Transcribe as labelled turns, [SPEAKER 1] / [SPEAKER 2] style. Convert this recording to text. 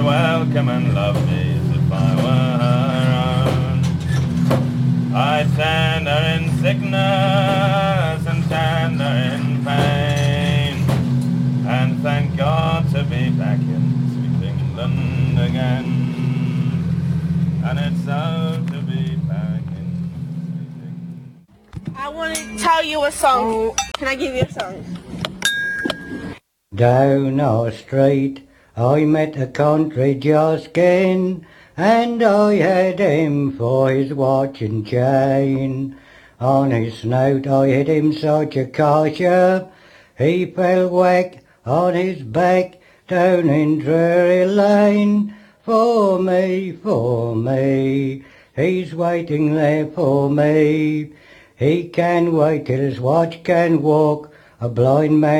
[SPEAKER 1] welcome and love me as if I were her own. I'd tend her in sickness and tend her in pain, and thank God to be back in sweet England again. And it's so to be back in sweet England.
[SPEAKER 2] I want to tell you a song. Can I give you a song?
[SPEAKER 3] Down our street I met a country Joskin, and I had him for his watch and chain. On his snout I hit him such a kosher, he fell whack on his back down in Drury Lane. For me, he's waiting there for me. He can wait till his watch can walk, a blind man